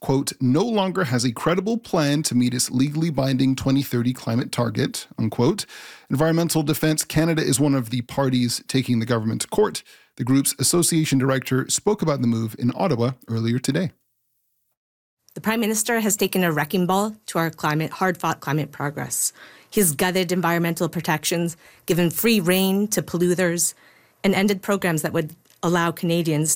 quote, no longer has a credible plan to meet its legally binding 2030 climate target, unquote. Environmental Defence Canada is one of the parties taking the government to court. The group's association director spoke about the move in Ottawa earlier today. The Prime Minister has taken a wrecking ball to our hard-fought climate progress. He's gutted environmental protections, given free rein to polluters, and ended programs that would allow Canadians